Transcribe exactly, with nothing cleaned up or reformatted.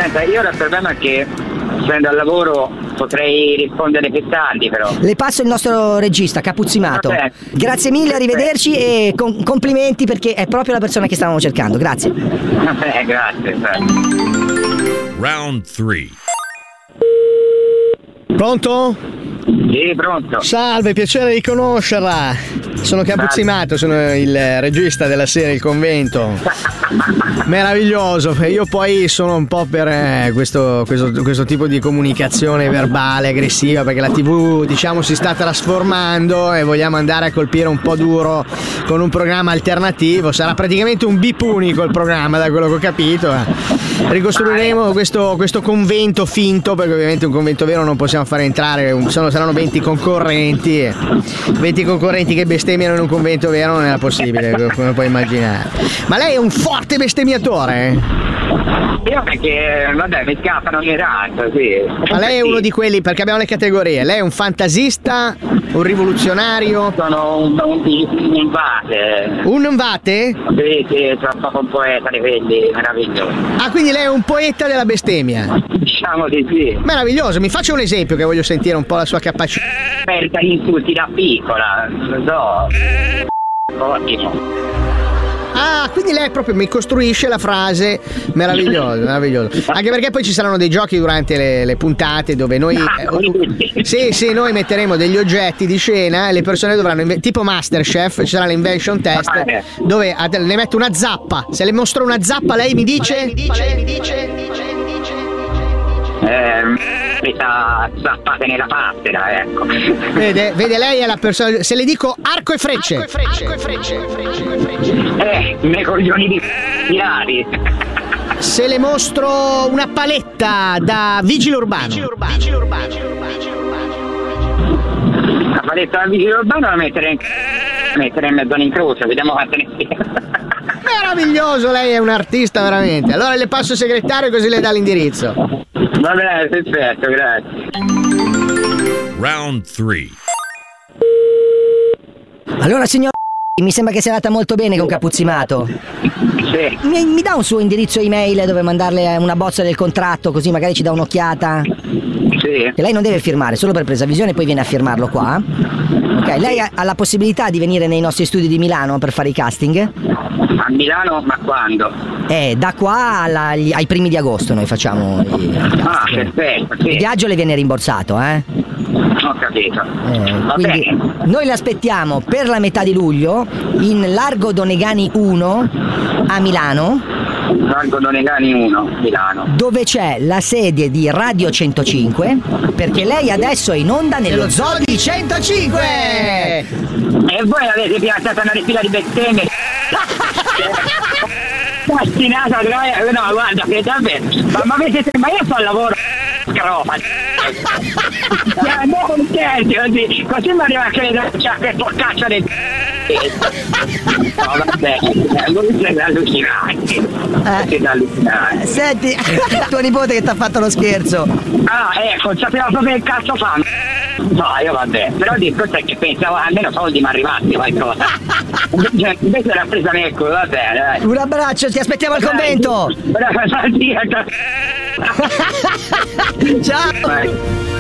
Senta, io ho il problema è che essendo al lavoro potrei rispondere più tardi, però. Le passo il nostro regista Capuzzimato. Vabbè. Grazie mille, arrivederci e com- complimenti perché è proprio la persona che stavamo cercando. Grazie. Vabbè, grazie. Round three. Pronto? Sì, pronto. Salve, piacere di conoscerla. Sono Capuzzimato, sono il regista della serie Il Convento. Meraviglioso. Io poi sono un po' per eh, questo, questo, questo tipo di comunicazione verbale aggressiva, perché la tivù, diciamo, si sta trasformando e vogliamo andare a colpire un po' duro con un programma alternativo. Sarà praticamente un bip unico il programma, da quello che ho capito. Ricostruiremo questo, questo convento finto, perché ovviamente un convento vero non possiamo fare entrare, sono, saranno venti concorrenti. venti concorrenti che bestemmiano in un convento vero non era possibile, come puoi immaginare. Ma lei è un forte bestemmiatore? Io perché, vabbè, mi scappano ogni tanto, sì. Ma lei è uno di quelli, perché abbiamo le categorie, lei è un fantasista, un rivoluzionario? Sono un, un, un vate. Un vate? Sì, sì, sono proprio un poeta, ne vedi, meraviglioso. Ah, quindi lei è un poeta della bestemmia? Diciamo di sì. Meraviglioso, mi faccia un esempio che voglio sentire un po' la sua capacità. Perda gli insulti da piccola, non so. Ottimo. Ah, quindi lei proprio mi costruisce la frase. Meraviglioso, meraviglioso. Anche perché poi ci saranno dei giochi durante le, le puntate dove noi eh, sì, sì, noi metteremo degli oggetti di scena e le persone dovranno inve- tipo Masterchef, ci sarà l'invention test dove ad- ne metto una zappa. Se le mostro una zappa lei mi dice mi dice mi dice Eh, questa zappate nella passera, ecco. Vede, vede lei è la persona. Se le dico arco e frecce. Arco e frecce. Arco e frecce. Eh, nei coglioni di tirati. Se le mostro una paletta da vigile urbano. Vigile urbano. Vigile urbano. La paletta da vigile urbano la mettere in mettere in mezzo all'incrocio, vediamo quante ne sia. Meraviglioso, lei è un artista veramente. Allora le passo il segretario così le dà l'indirizzo. Va bene, perfetto, grazie. Round three. Allora, signor, mi sembra che sia andata molto bene con Capuzzimato. Sì. Mi, mi dà un suo indirizzo email dove mandarle una bozza del contratto, così magari ci dà un'occhiata? Sì. Che lei non deve firmare, solo per presa visione, poi viene a firmarlo qua. Ok, lei ha, ha la possibilità di venire nei nostri studi di Milano per fare i casting? A Milano, ma quando? Eh, da qua alla, ai primi di agosto noi facciamo i, i Ah, casting. perfetto, sì. Il viaggio le viene rimborsato, eh? Ho capito. Eh, Va quindi bene. noi l'aspettiamo per la metà di luglio in Largo Donegani uno a Milano, Largo Donegani uno, Milano. dove c'è la sede di Radio centocinque, perché lei adesso è in onda nello Zoo di centocinque. E voi avete piantato una rifila di bestemmie. Fascinata, no, guarda, che davvero. Ma, ma avete, ma io sto al lavoro. Scrofa. No, scherzi, così, così mi arriva a credere che c'è quel porcaccio del no, vabbè, lui siete allucinanti. Eh. Siete allucinanti. Senti, tuo nipote che ti ha fatto lo scherzo. Ah, ecco, sapeva proprio che cazzo fa. No, io vabbè, però il discorso è che pensavo almeno soldi mi arrivati qualcosa. Invece l'ha presa nel culo, va bene, dai. Un abbraccio, ti aspettiamo al convento. Ciao. Ciao. Vai.